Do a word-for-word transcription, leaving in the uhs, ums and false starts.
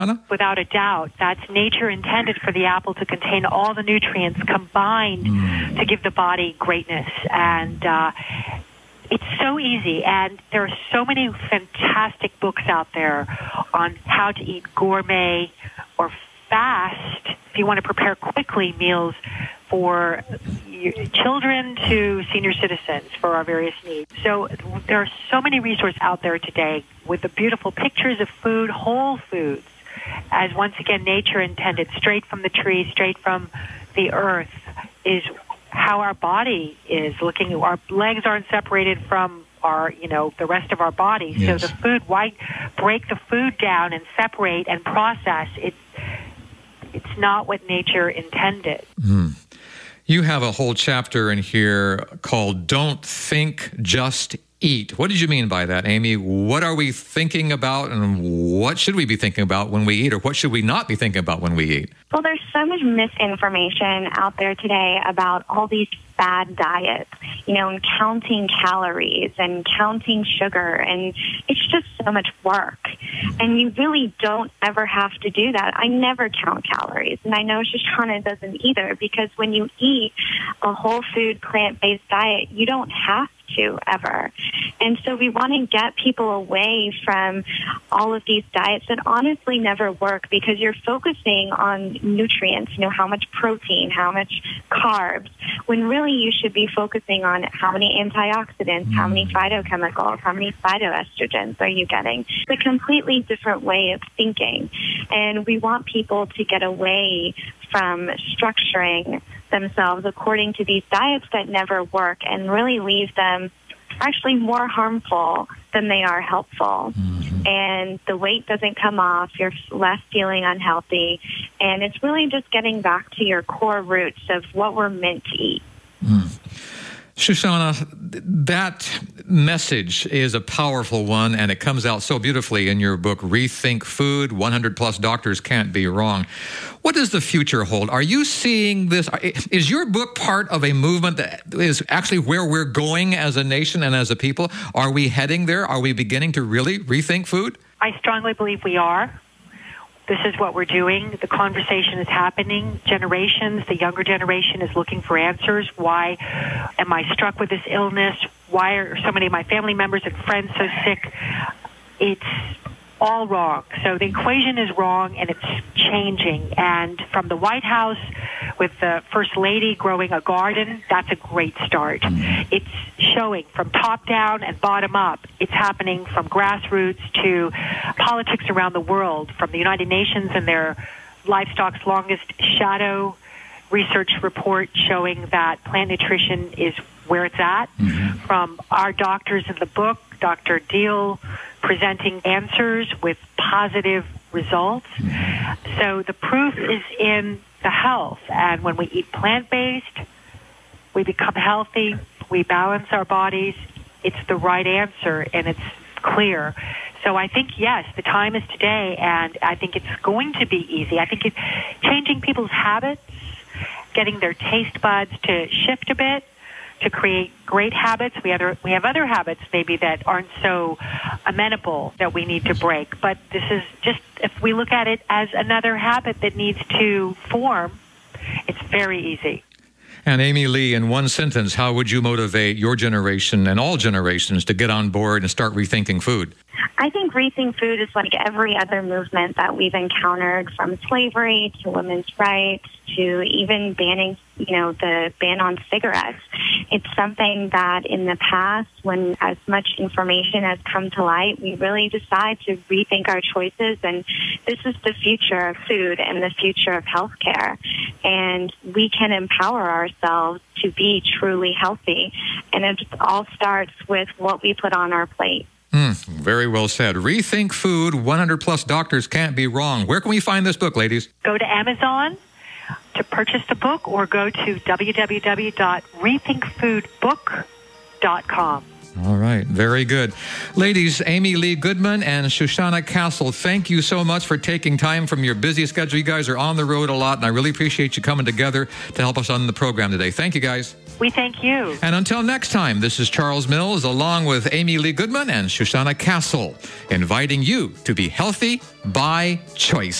Anna? Without a doubt, that's nature intended for the apple to contain all the nutrients combined mm. to give the body greatness. And uh, it's so easy. And there are so many fantastic books out there on how to eat gourmet or fast, if you want to prepare quickly meals for children to senior citizens for our various needs. So there are so many resources out there today with the beautiful pictures of food, whole foods, as once again nature intended, straight from the tree, straight from the earth, is how our body is looking. Our legs aren't separated from our, you know, the rest of our body. Yes. So the food, why break the food down and separate and process? It's it's not what nature intended. Mm. You have a whole chapter in here called Don't Think, Just Eat. What did you mean by that, Amy? What are we thinking about, and what should we be thinking about when we eat, or what should we not be thinking about when we eat? Well, there's so much misinformation out there today about all these fad diets, you know, and counting calories and counting sugar, and it's just so much work. And you really don't ever have to do that. I never count calories, and I know Shoshana doesn't either, because when you eat a whole food, plant-based diet, you don't have to ever. And so we want to get people away from all of these diets that honestly never work, because you're focusing on nutrients, you know, how much protein, how much carbs, when really you should be focusing on how many antioxidants, how many phytochemicals, how many phytoestrogens are you getting. It's a completely different way of thinking. And we want people to get away from structuring themselves according to these diets that never work and really leave them actually more harmful than they are helpful. Mm-hmm. And the weight doesn't come off, you're less feeling unhealthy, and it's really just getting back to your core roots of what we're meant to eat. Mm. Shoshana, that message is a powerful one, and it comes out so beautifully in your book, Rethink Food, one hundred plus Doctors Can't Be Wrong. What does the future hold? Are you seeing this? Is your book part of a movement that is actually where we're going as a nation and as a people? Are we heading there? Are we beginning to really rethink food? I strongly believe we are. This is what we're doing. The conversation is happening. Generations, the younger generation is looking for answers. Why am I struck with this illness? Why are so many of my family members and friends so sick? It's all wrong. So the equation is wrong, and it's changing. And from the White House, with the First Lady growing a garden, that's a great start. It's showing from top down and bottom up. It's happening from grassroots to politics around the world, from the United Nations and their livestock's longest shadow research report showing that plant nutrition is where it's at, mm-hmm. from our doctors in the book, Doctor Deal, presenting answers with positive results. Mm-hmm. So the proof is in the health. And when we eat plant-based, we become healthy, we balance our bodies. It's the right answer, and it's clear. So I think, yes, the time is today, and I think it's going to be easy. I think it's changing people's habits, getting their taste buds to shift a bit, to create great habits. We other we have other habits maybe that aren't so amenable that we need to break. But this is just, if we look at it as another habit that needs to form, it's very easy. And Amy Lee, in one sentence, how would you motivate your generation and all generations to get on board and start rethinking food? I think Rethink Food is like every other movement that we've encountered, from slavery to women's rights to even banning, you know, the ban on cigarettes. It's something that in the past, when as much information has come to light, we really decide to rethink our choices. And this is the future of food and the future of healthcare. And we can empower ourselves to be truly healthy. And it all starts with what we put on our plate. Mm, very well said. Rethink Food, one hundred plus Doctors Can't Be Wrong. Where can we find this book, ladies? Go to Amazon to purchase the book, or go to w w w dot rethink food book dot com. All right. Very good. Ladies, Amy Lee Goodman and Shoshana Castle, thank you so much for taking time from your busy schedule. You guys are on the road a lot, and I really appreciate you coming together to help us on the program today. Thank you, guys. We thank you. And until next time, this is Charles Mills along with Amy Lee Goodman and Shoshana Castle, inviting you to be healthy by choice.